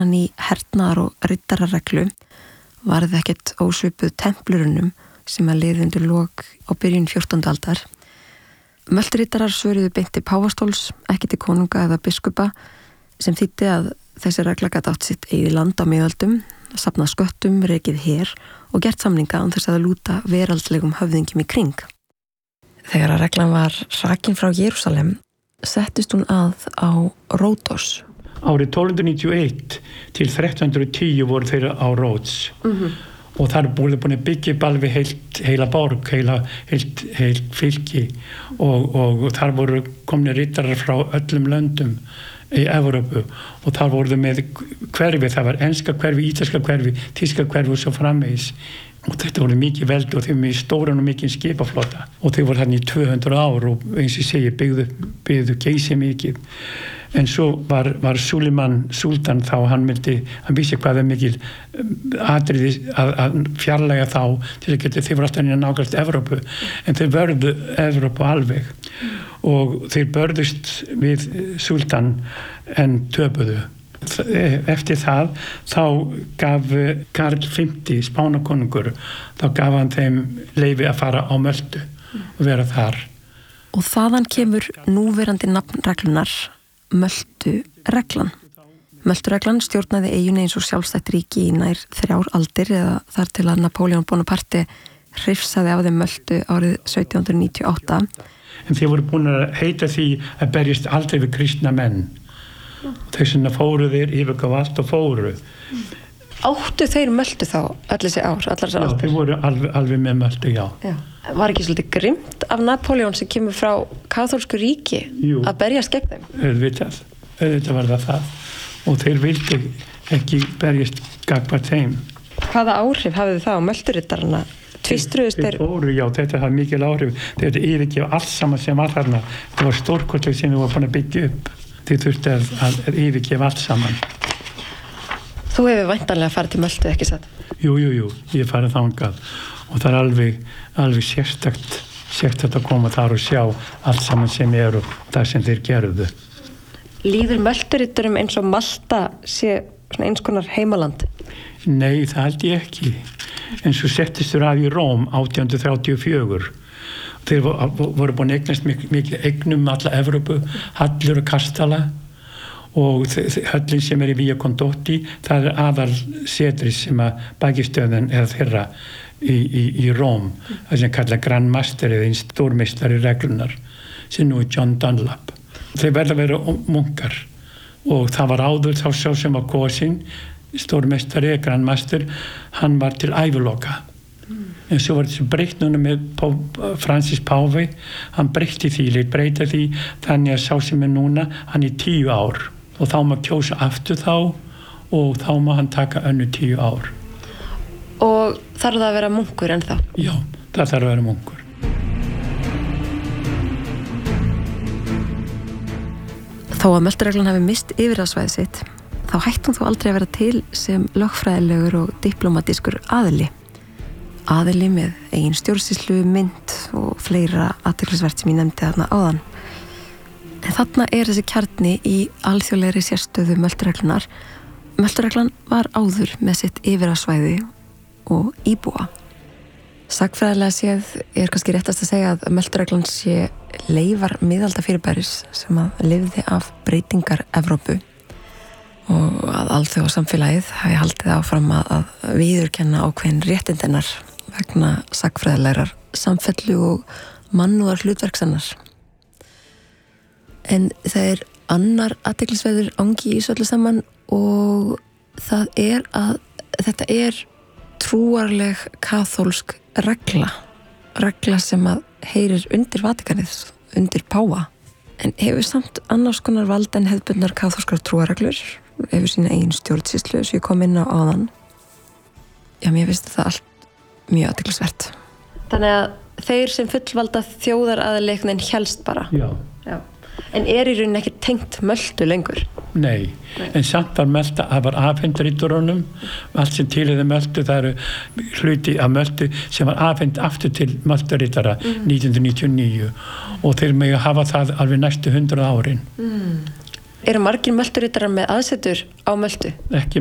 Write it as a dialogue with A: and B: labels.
A: Hann í hernaðar- og riddarareglu varð ekkert ósvipuð templurunum sem að liði undir lok á byrjun 14. aldar. Mölturiddarar svöruðu beint til páfastóls, ekki til konunga eða biskupa, sem þýddi að þessi regla gat átt sitt eigið land á miðöldum, safnað sköttum, rekið her og gert samninga án þess að lúta veraldlegum höfðingjum í kring. Þegar að reglan var hrakin frá Jerúsalem, settist hún á Ródos.
B: Árið 1291 til 1310 voru þeir á Róds. Og þar voru búin að byggja upp alveg heila borg, heilt fylki og þar voru komni riddarar frá öllum löndum í Evrópu og þar voru þau með hverfi, það var enska hverfi, ítalska hverfi, þýska hverfi og svo framvegis. Og þetta voru mikið veldi og þau með stóran og mikið skipaflota og þau voru þarna í 200 ár og eins og segi byggðu geysi mikið. En svo var Súleiman Súltan þá, hann vissi hvað mikil atriði að fjarlæga þá til að geta, þeir voru alltaf inn að nákvæmst Evrópu, en þeir vörðu Evrópu alveg og þeir börðust við Súltan en töpuðu. Eftir það þá gaf Karl V Spánakonungur, þá gaf hann þeim leyfi að fara á Möltu og vera þar.
A: Og þaðan kemur núverandi nafnreglunar Möltureglan. Möltureglan stjórnaði eyjunni eins og sjálfstætt ríki í nær 3 aldir eða þar til að Napoleon Bonaparte hrifsaði af þeim Möltu árið 1798.
B: En þeir voru búin að heita því að berjast aldrei við kristna menn. Þess vegna fóru þeir yfirgaf allt og fóru.
A: Áttu þeir Möltu þá allir þessi ár, allar þessar aldir?
B: Já, þeir voru alveg með Möltu, já.
A: Var ekki svolítið grimmt af Napoleon sem kemur frá kaþólsku ríki að berjast gegn þeim?
B: Auðvitað var það. Og þeir vildi ekki berjast gagnvart þeim.
A: Hvaða áhrif hafið þið þá á Mölturiddarana? Tvístruðust
B: þeir fóru, já, þetta hafði mikil áhrif. Þeir yfirgefa allt saman sem var þarna. Það var stórkostleg sem við varum búin að byggja upp. Þeir þurfti að yfirgefa allt saman.
A: Þú hefur væntanlega farið til Möltu, ekki satt?
B: Jú, ég farið þangað og það er alveg sérstakt að koma þar og sjá allt saman sem eru það sem þeir gerðu.
A: Líður Mölturiddurum eins og Malta sé eins konar heimaland?
B: Nei, það held ég ekki. En svo settist þeir að í Róm 1834. Þeir voru búin að eignast mikið eignum alla Evrópu, hallur og kastala og höllin sem í Via Condotti, það aðal setris sem að bækistöðin eða þeirra í Róm, það sem kalla Grand Master eða stórmeistari reglunar, sem nú John Dunlap. Þeir verða að vera munkar og það var áður þá sá sem var kosin, stórmeistari eða Grand Master, hann var til æviloka. En svo var þessu breytt núna með Francis Páfi, hann breytti því, leit breyta því, þannig að sá sem núna, hann 10 ár og þá má kjósa aftur þá og þá má hann taka önnu 10 ár.
A: Og þarf það að vera munkur ennþá?
B: Já, það þarf að vera munkur.
A: Þó að Möltureglan hafi mist yfirráðasvæði sitt, þá hætti hún þó aldrei að vera til sem lögfræðilegur og diplomatískur aðili. Aðili með eigin stjórnsýslu, mynd og fleira athyglisvert sem ég nefndi þarna áðan. En þarna þessi kjarni í alþjóðlegri sérstöðu Möltureglunar. Möltureglan var áður með sitt yfirráðasvæði og íbúa. Sagfræðilega séð kannski réttast að segja að Möltureglan sé leifar miðalda fyrirbæris sem að lifði af breytingar Evrópu og að alþjóðasamfélagið hafi haldið áfram að viðurkenna ákveðin réttindennar vegna sagfræðilegrar samfellu og mannúðar hlutverksannar. En það annar athyglisverður angi í þessu öllu saman og það að þetta trúarleg kaþólsk regla sem að heyrir undir Vatíkanið, undir páfa, en hefur samt annars konar vald en hefðbundnar kaþólskar trúarreglur, hefur sína eigin stjórnsýslu sem ég kom inn á áðan. Já, mér finnst það allt mjög athyglisvert. Þannig að þeir sem fullvalda þjóðaraðilegnin helst bara?
B: Já.
A: En í rauninni ekki tengt Möltu lengur?
B: Nei, en samt var Mölta, það var afhent riddurunum, allt sem tilheyði Möltu, það eru hluti af Möltu sem var afhent aftur til Mölturiddara 1999 og þeir mega hafa það alveg næstu 100 árin.
A: Eru margir mölturitarar með aðsetur á Möltu?
B: Ekki